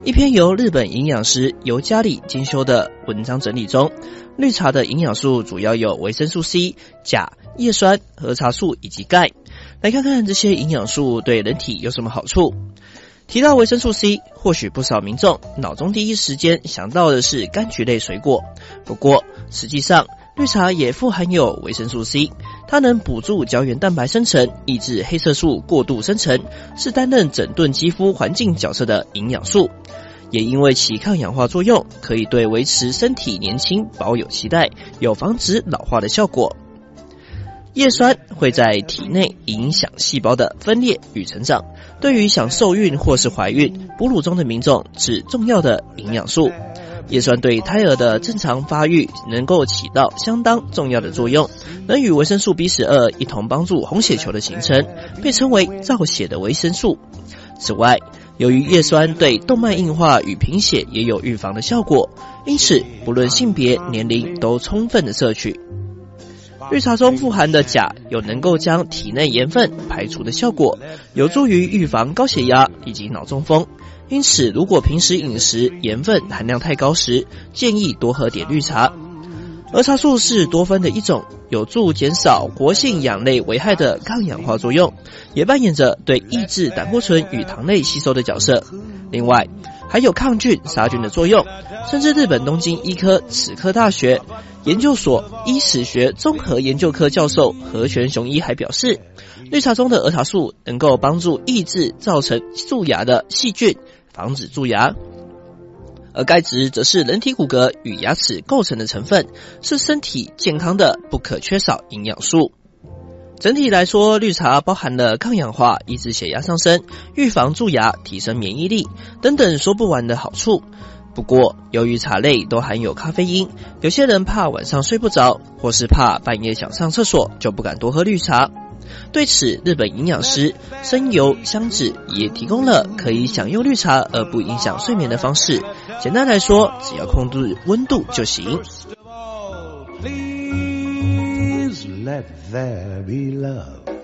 一篇由日本营养师由家里精修的文章整理中，绿茶的营养素主要有维生素 C、钾、叶酸、儿茶素以及钙。来看看这些营养素对人体有什么好处。提到维生素 C， 或许不少民众脑中第一时间想到的是柑橘类水果。不过，实际上绿茶也富含有维生素 C， 它能补助胶原蛋白生成，抑制黑色素过度生成，是担任整顿肌肤环境角色的营养素。也因为其抗氧化作用，可以对维持身体年轻保有期待，有防止老化的效果。叶酸会在体内影响细胞的分裂与成长，对于想受孕或是怀孕、哺乳中的民众是重要的营养素。叶酸对胎儿的正常发育能够起到相当重要的作用，能与维生素 B12 一同帮助红血球的形成，被称为造血的维生素。此外，由于叶酸对动脉硬化与贫血也有预防的效果，因此不论性别、年龄都充分的摄取。绿茶中富含的钾有能够将体内盐分排除的效果，有助于预防高血压以及脑中风。因此，如果平时饮食盐分含量太高时，建议多喝点绿茶。儿茶素是多酚的一种，有助减少活性氧类危害的抗氧化作用，也扮演着对抑制胆固醇与糖类吸收的角色。另外，还有抗菌杀菌的作用，甚至日本东京医科齿科大学研究所医史学综合研究科教授河泉雄一还表示，绿茶中的儿茶素能够帮助抑制造成蛀牙的细菌，防止蛀牙。而钙质则是人体骨骼与牙齿构成的成分，是身体健康的不可缺少营养素。整体来说，绿茶包含了抗氧化、抑制血压上升、预防蛀牙、提升免疫力等等说不完的好处。不过，由于茶类都含有咖啡因，有些人怕晚上睡不着，或是怕半夜想上厕所，就不敢多喝绿茶。对此，日本营养师生油香子也提供了可以享用绿茶而不影响睡眠的方式。简单来说，只要控制温度就行。 Please let there be love.